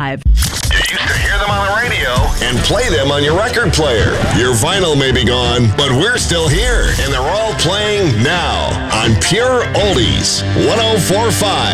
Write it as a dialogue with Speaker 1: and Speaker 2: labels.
Speaker 1: live.
Speaker 2: You used to hear them on the radio and play them on your record player. Your vinyl may be gone, but we're still here, and they're all playing now on Pure Oldies 104.5.